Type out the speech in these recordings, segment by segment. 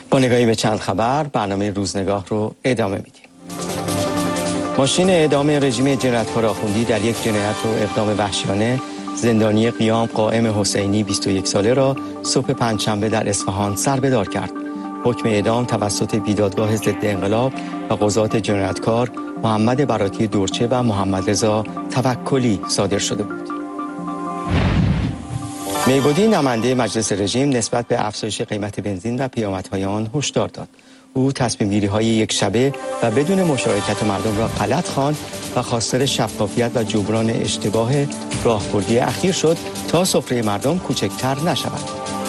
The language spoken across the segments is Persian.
با نگاهی به چند خبر برنامه روزنگاه رو ادامه میدیم. ماشین اعدام رژیم جنایتکار آخوندی در یک جنایت و اقدام وحشیانه زندانی قیام قائم حسینی 21 ساله را صبح پنجشنبه در اصفهان سربدار کرد. حکم اعدام توسط بیدادگاه ضد انقلاب و قضات جنایتکار محمد براتی دورچه و محمد رضا توکلی صادر شده بود. میبودی نماینده مجلس رژیم نسبت به افزایش قیمت بنزین و پیامدهای آن هشدار داد. او تصمیم گیری های یک شبه و بدون مشارکت مردم را غلط خواند و خواستار شفافیت و جبران اشتباه راهبردی اخیر شد تا سفره مردم کوچکتر نشود.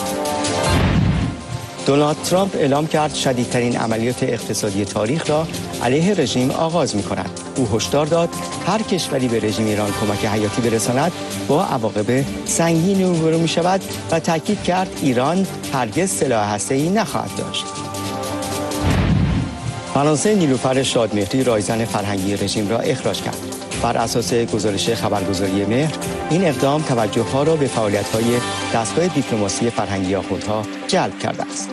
دونالد ترامپ اعلام کرد شدیدترین عملیات اقتصادی تاریخ را علیه رژیم آغاز می کند. او هشدار داد هر کشوری به رژیم ایران کمک حیاتی برساند با عواقب سنگینی روبرو می شود و تاکید کرد ایران هرگز سلاح هسته‌ای نخواهد داشت. فرانسه نیلوفر شادمهری رایزن فرهنگی رژیم را اخراج کرد. بر اساس گزارش خبرگزاری مهر این اقدام توجه‌ها را به فعالیت‌های دستگاه دیپلماسی فرهنگی آخوندها جلب کرده است.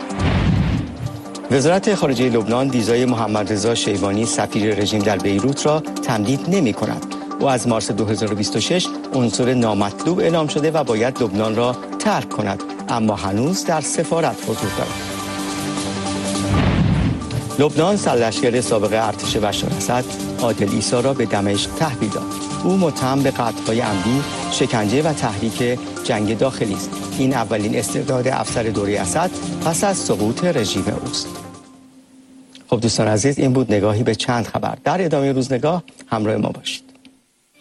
وزارت خارجه لبنان ویزای محمد رضا شیبانی سفیر رژیم در بیروت را تمدید نمی‌کند. او از مارس 2026 عنصر نامطلوب اعلام شده و باید لبنان را ترک کند، اما هنوز در سفارت حضور دارد. لبنان سرلشکر سابق ارتش بشار اسد عادل عیسی را به دمشق تحویل داد. او متهم به قتل‌های عمدی، شکنجه و تحریک جنگ داخلی است. این اولین استرداد افسر دوره اسد پس از سقوط رژیم اوست. خب دوستان عزیز، این بود نگاهی به چند خبر. در ادامه روزنگاه همراه ما باشید.